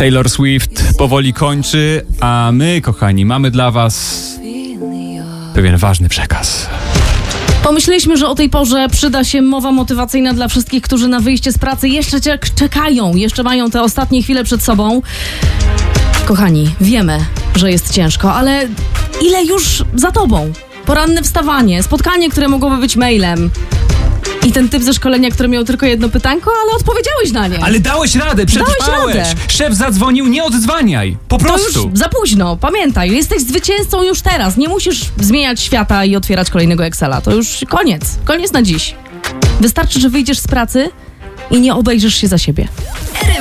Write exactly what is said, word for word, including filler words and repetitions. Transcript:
Taylor Swift powoli kończy, a my, kochani, mamy dla was pewien ważny przekaz. Pomyśleliśmy, że o tej porze przyda się mowa motywacyjna dla wszystkich, którzy na wyjście z pracy jeszcze czekają, jeszcze mają te ostatnie chwile przed sobą. Kochani, wiemy, że jest ciężko, ale ile już za tobą? Poranne wstawanie, spotkanie, które mogłoby być mailem. I ten typ ze szkolenia, który miał tylko jedno pytanko, ale odpowiedziałeś na nie. Ale dałeś radę, przetrwałeś. Dałeś radę. Szef zadzwonił, nie odzwaniaj. Po To prostu. już za późno, pamiętaj, jesteś zwycięzcą już teraz. Nie musisz zmieniać świata i otwierać kolejnego Excela. To już koniec, koniec na dziś. Wystarczy, że wyjdziesz z pracy i nie obejrzysz się za siebie.